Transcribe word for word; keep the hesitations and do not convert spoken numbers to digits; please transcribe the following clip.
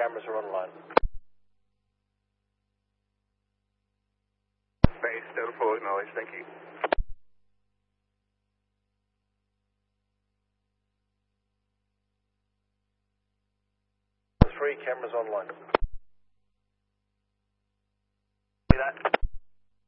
cameras are online. Base, still full acknowledge, thank you. Three cameras online.